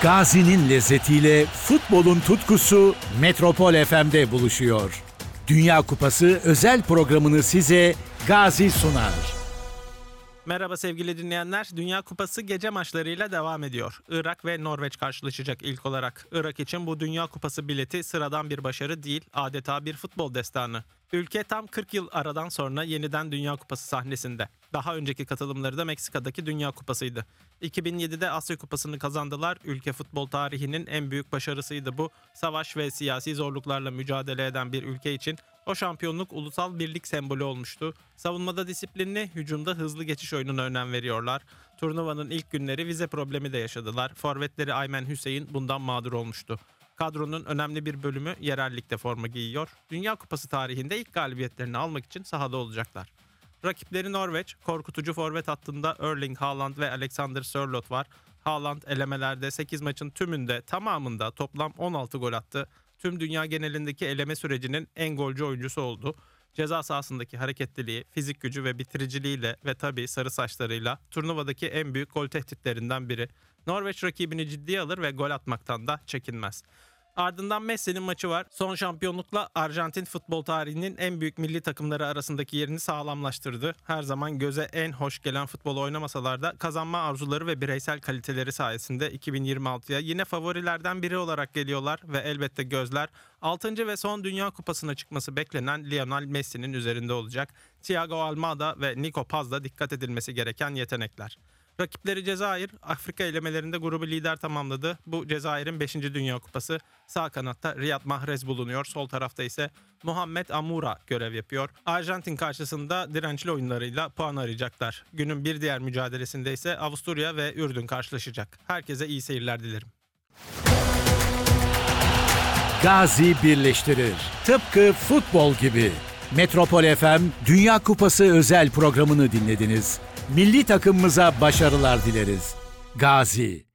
Gazi'nin lezzetiyle futbolun tutkusu Metropol FM'de buluşuyor. Dünya Kupası özel programını size Gazi sunar. Merhaba sevgili dinleyenler. Dünya Kupası gece maçlarıyla devam ediyor. Irak ve Norveç karşılaşacak ilk olarak. Irak için bu Dünya Kupası bileti sıradan bir başarı değil, adeta bir futbol destanı. Ülke tam 40 yıl aradan sonra yeniden Dünya Kupası sahnesinde. Daha önceki katılımları da Meksika'daki Dünya Kupası'ydı. 2007'de Asya Kupası'nı kazandılar. Ülke futbol tarihinin en büyük başarısıydı bu. Savaş ve siyasi zorluklarla mücadele eden bir ülke için o şampiyonluk ulusal birlik sembolü olmuştu. Savunmada disiplinli, hücumda hızlı geçiş oyununa önem veriyorlar. Turnuvanın ilk günleri vize problemi de yaşadılar. Forvetleri Aymen Hüseyin bundan mağdur olmuştu. Kadronun önemli bir bölümü yerel ligde forma giyiyor. Dünya Kupası tarihinde ilk galibiyetlerini almak için sahada olacaklar. Rakipleri Norveç, korkutucu forvet hattında Erling Haaland ve Alexander Sørloth var. Haaland elemelerde 8 maçın tümünde tamamında toplam 16 gol attı. Tüm dünya genelindeki eleme sürecinin en golcü oyuncusu oldu. Ceza sahasındaki hareketliliği, fizik gücü ve bitiriciliğiyle ve tabii sarı saçlarıyla turnuvadaki en büyük gol tehditlerinden biri. Norveç rakibini ciddiye alır ve gol atmaktan da çekinmez. Ardından Messi'nin maçı var. Son şampiyonlukla Arjantin futbol tarihinin en büyük milli takımları arasındaki yerini sağlamlaştırdı. Her zaman göze en hoş gelen futbolu oynamasalar da kazanma arzuları ve bireysel kaliteleri sayesinde 2026'ya yine favorilerden biri olarak geliyorlar ve elbette gözler 6. ve son Dünya Kupası'na çıkması beklenen Lionel Messi'nin üzerinde olacak. Thiago Almada ve Nico Paz da dikkat edilmesi gereken yetenekler. Rakipleri Cezayir, Afrika elemelerinde grubu lider tamamladı. Bu Cezayir'in 5. Dünya Kupası. Sağ kanatta Riyad Mahrez bulunuyor. Sol tarafta ise Muhammed Amoura görev yapıyor. Arjantin karşısında dirençli oyunlarıyla puan arayacaklar. Günün bir diğer mücadelesinde ise Avusturya ve Ürdün karşılaşacak. Herkese iyi seyirler dilerim. Gazi birleştirir. Tıpkı futbol gibi. Metropol FM Dünya Kupası özel programını dinlediniz. Milli takımımıza başarılar dileriz. Gazi.